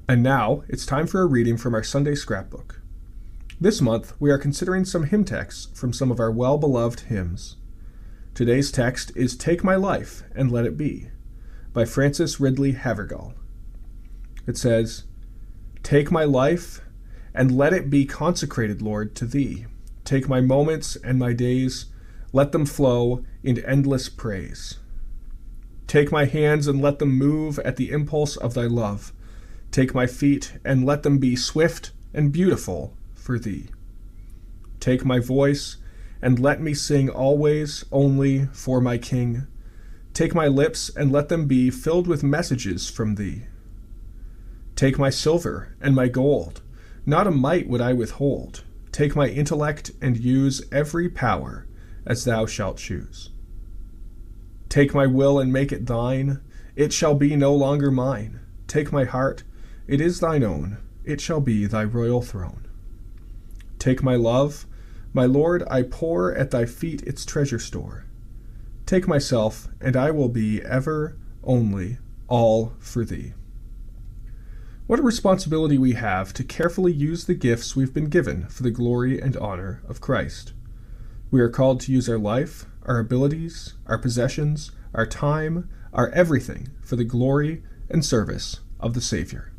And now, it's time for a reading from our Sunday scrapbook. This month, we are considering some hymn texts from some of our well-beloved hymns. Today's text is Take My Life and Let It Be, by Frances Ridley Havergal. It says, Take my life and let it be consecrated, Lord, to Thee. Take my moments and my days, let them flow in endless praise. Take my hands and let them move at the impulse of Thy love. Take my feet and let them be swift and beautiful for Thee. Take my voice and let me sing always only for my King. Take my lips and let them be filled with messages from Thee. Take my silver and my gold, not a mite would I withhold. Take my intellect and use every power as Thou shalt choose. Take my will and make it Thine, it shall be no longer mine. Take my heart, it is Thine own, it shall be Thy royal throne. Take my love, my Lord, I pour at Thy feet its treasure store. Take myself, and I will be ever, only, all for Thee. What a responsibility we have to carefully use the gifts we've been given for the glory and honor of Christ. We are called to use our life, our abilities, our possessions, our time, our everything for the glory and service of the Savior.